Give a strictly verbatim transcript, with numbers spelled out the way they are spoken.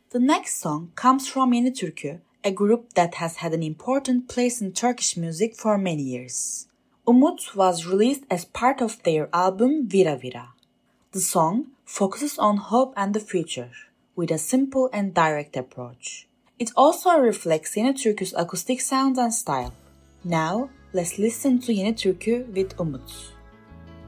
The next song comes from Yeni Türkü, a group that has had an important place in Turkish music for many years. Umut was released as part of their album Vira Vira. The song focuses on hope and the future, with a simple and direct approach. It also reflects Yeni Türkü's acoustic sound and style. Now, let's listen to Yeni Türkü with Umut.